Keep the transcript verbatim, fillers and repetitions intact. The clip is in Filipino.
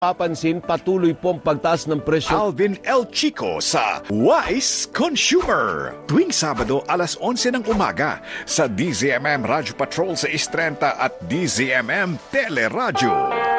Papansin, patuloy pong pagtaas ng presyo. Alvin El Chico sa Wise Consumer. Tuwing Sabado, alas onse ng umaga sa D Z M M Radio Patrol sa Istrenta at D Z M M Teleradyo.